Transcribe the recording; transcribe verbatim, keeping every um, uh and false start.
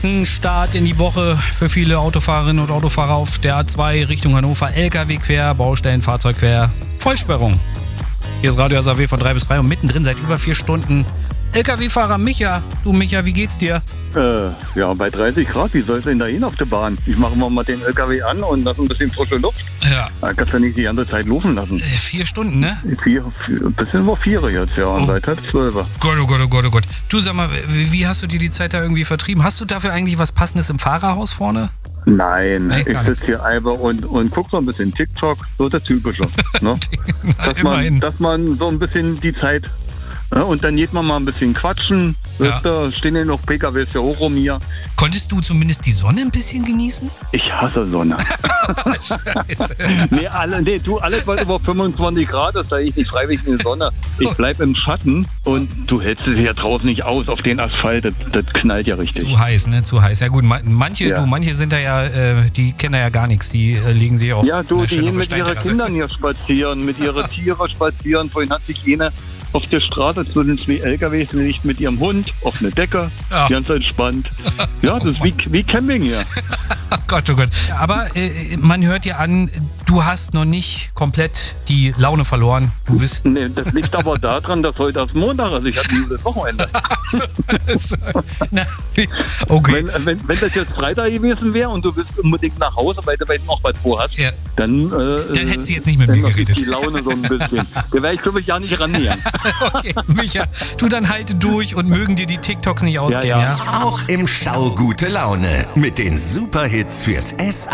Ein Start in die Woche für viele Autofahrerinnen und Autofahrer auf der A zwei Richtung Hannover. L K W quer, Baustellen, Fahrzeug quer, Vollsperrung. Hier ist Radio S A W von drei bis drei und mittendrin seit über vier Stunden L K W-Fahrer Micha. Du Micha, wie geht's dir? Äh, ja, bei dreißig Grad, wie soll es denn da hin auf der Bahn? Ich mache mal, mal den L K W an und lasse ein bisschen frische Luft. Ja. Da kannst du nicht die ganze Zeit laufen lassen. Äh, vier Stunden, ne? Vier, vier, das sind wir vier jetzt, ja, und Oh. seit halb zwölf. Gott, oh Gott, oh Gott, oh Gott. Du sag mal, wie, wie hast du dir die Zeit da irgendwie vertrieben? Hast du dafür eigentlich was Passendes im Fahrerhaus vorne? Nein, Nee, ich gar sitze hier einfach und, und guck so ein bisschen TikTok, so der Typische. Ne? dass, Immerhin. man, dass man so ein bisschen die Zeit, ne? Und dann geht man mal ein bisschen quatschen. Ja. Wisst ihr, stehen ja noch P K Ws hier hoch um hier. Konntest du zumindest die Sonne ein bisschen genießen? Ich hasse Sonne. Scheiße. Nee, alle, nee, du, alles was über fünfundzwanzig Grad ist, da ich nicht freiwillig in der Sonne. Ich bleib im Schatten und du hältst es ja draußen nicht aus auf den Asphalt. Das, das knallt ja richtig. Zu heiß, ne? Zu heiß. Ja gut, ma- manche, Ja. du, manche sind da ja, äh, die kennen da ja gar nichts. Die äh, legen sich auch Ja, du, na, die schön auf gehen der mit ihren Steinterrasse. Kindern hier spazieren, mit ihren Tieren spazieren. Vorhin hat sich eine auf der Straße zu den zwei L K Ws gelegt mit ihrem Hund auf eine Decke. Ja. Ganz entspannt. Ja, das ist wie, wie Camping hier. Oh Gott, oh Gott. Aber äh, man hört dir an, du hast noch nicht komplett die Laune verloren. Du bist... Nee, das liegt aber daran, dass heute erst Montag ist. Ich hatte ein gutes Wochenende. Also, na, wie- okay. Wenn, wenn, wenn das jetzt Freitag gewesen wäre und du willst unbedingt nach Hause, weil du bei noch was vorhast, Ja. dann, äh, Dann hättest du jetzt nicht mit mir dann noch geredet. Die Laune so ein bisschen. Da wäre ich, glaube ich, ja nicht rannähern. Okay, Micha, du dann halte durch und mögen dir die TikToks nicht ausgehen, ja? ja. Auch im Stau gute Laune mit den Superhits fürs S